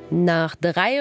Nach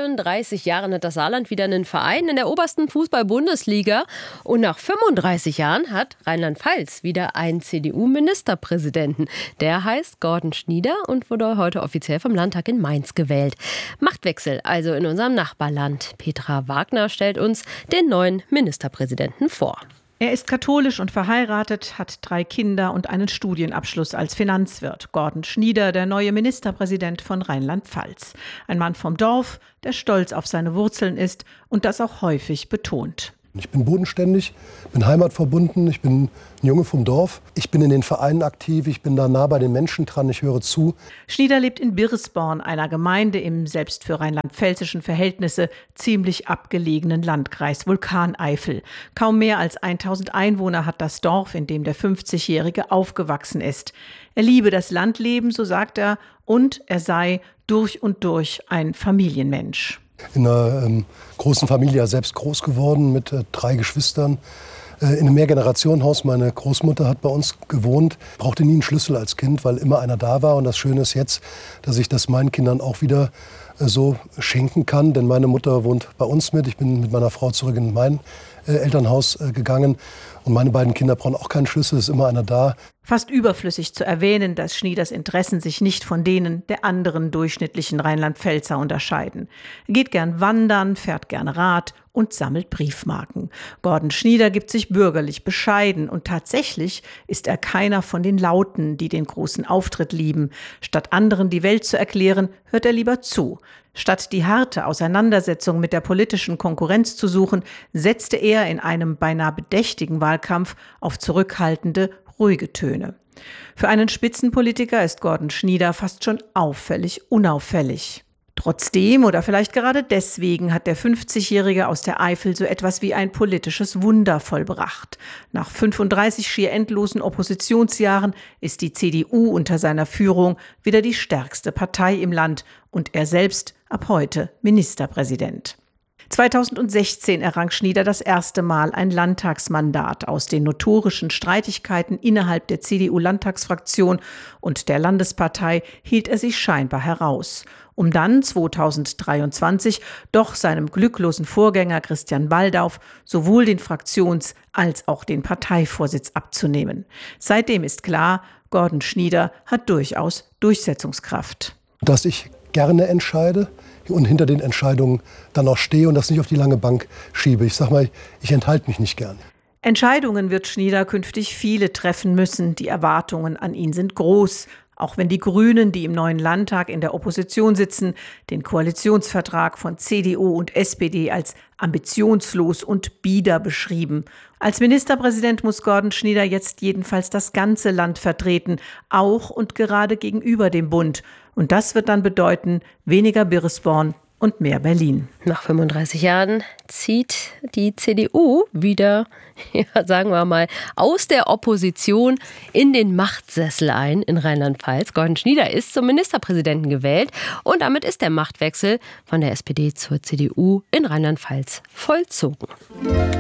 33 Jahren hat das Saarland wieder einen Verein in der obersten Fußball-Bundesliga. Und nach 35 Jahren hat Rheinland-Pfalz wieder einen CDU-Ministerpräsidenten. Der heißt Gordon Schnieder und wurde heute offiziell vom Landtag in Mainz gewählt. Machtwechsel also in unserem Nachbarland. Petra Wagner stellt uns den neuen Ministerpräsidenten vor. Er ist katholisch und verheiratet, hat 3 Kinder und einen Studienabschluss als Finanzwirt. Gordon Schnieder, der neue Ministerpräsident von Rheinland-Pfalz. Ein Mann vom Dorf, der stolz auf seine Wurzeln ist und das auch häufig betont. Ich bin bodenständig, bin heimatverbunden, ich bin ein Junge vom Dorf. Ich bin in den Vereinen aktiv, ich bin da nah bei den Menschen dran, ich höre zu. Schnieder lebt in Birsborn, einer Gemeinde im selbst für rheinland-pfälzischen Verhältnisse ziemlich abgelegenen Landkreis Vulkaneifel. Kaum mehr als 1000 Einwohner hat das Dorf, in dem der 50-Jährige aufgewachsen ist. Er liebe das Landleben, so sagt er, und er sei durch und durch ein Familienmensch. In einer großen Familie selbst groß geworden mit 3 Geschwistern. In einem Mehrgenerationenhaus. Meine Großmutter hat bei uns gewohnt. Brauchte nie einen Schlüssel als Kind, weil immer einer da war. Und das Schöne ist jetzt, dass ich das meinen Kindern auch wieder so schenken kann. Denn meine Mutter wohnt bei uns mit. Ich bin mit meiner Frau zurück in mein Elternhaus gegangen. Und meine beiden Kinder brauchen auch keinen Schlüssel, ist immer einer da. Fast überflüssig zu erwähnen, dass Schnieders Interessen sich nicht von denen der anderen durchschnittlichen Rheinland-Pfälzer unterscheiden. Er geht gern wandern, fährt gern Rad und sammelt Briefmarken. Gordon Schnieder gibt sich bürgerlich bescheiden und tatsächlich ist er keiner von den Lauten, die den großen Auftritt lieben. Statt anderen die Welt zu erklären, hört er lieber zu. Statt die harte Auseinandersetzung mit der politischen Konkurrenz zu suchen, setzte er in einem beinahe bedächtigen Wahlkampf auf zurückhaltende, ruhige Töne. Für einen Spitzenpolitiker ist Gordon Schnieder fast schon auffällig unauffällig. Trotzdem oder vielleicht gerade deswegen hat der 50-Jährige aus der Eifel so etwas wie ein politisches Wunder vollbracht. Nach 35 schier endlosen Oppositionsjahren ist die CDU unter seiner Führung wieder die stärkste Partei im Land und er selbst ab heute Ministerpräsident. 2016 errang Schnieder das erste Mal ein Landtagsmandat. Aus den notorischen Streitigkeiten innerhalb der CDU-Landtagsfraktion und der Landespartei hielt er sich scheinbar heraus, um dann 2023 doch seinem glücklosen Vorgänger Christian Baldauf sowohl den Fraktions- als auch den Parteivorsitz abzunehmen. Seitdem ist klar, Gordon Schnieder hat durchaus Durchsetzungskraft. Dass ich gerne entscheide und hinter den Entscheidungen dann auch stehe und das nicht auf die lange Bank schiebe. Ich sag mal, ich enthalte mich nicht gern. Entscheidungen wird Schnieder künftig viele treffen müssen. Die Erwartungen an ihn sind groß. Auch wenn die Grünen, die im neuen Landtag in der Opposition sitzen, den Koalitionsvertrag von CDU und SPD als ambitionslos und bieder beschrieben. Als Ministerpräsident muss Gordon Schnieder jetzt jedenfalls das ganze Land vertreten, auch und gerade gegenüber dem Bund. Und das wird dann bedeuten, weniger Birsborn und mehr Berlin. Nach 35 Jahren zieht die CDU wieder, sagen wir mal, aus der Opposition in den Machtsessel ein in Rheinland-Pfalz. Gordon Schnieder ist zum Ministerpräsidenten gewählt und damit ist der Machtwechsel von der SPD zur CDU in Rheinland-Pfalz vollzogen.